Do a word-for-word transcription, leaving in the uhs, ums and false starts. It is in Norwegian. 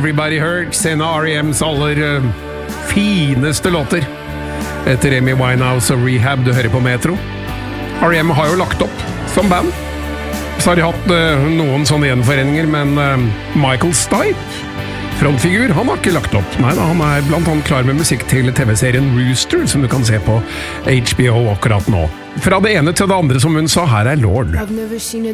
Everybody Hurts, en av R E M's aller uh, fineste låter. Etter Amy Winehouse og Rehab, du hører på Metro. R E M har jo lagt opp som band. Så har de hatt uh, noen sånne gjenforeninger, men uh, Michael Stipe, frontfigur, han har ikke lagt opp. Nei da, han er blant annet klar med musikk til T V-serien Rooster, som du kan se på H B O akkurat nå. Fra det ene til det andre, som hun sa, her er Lord.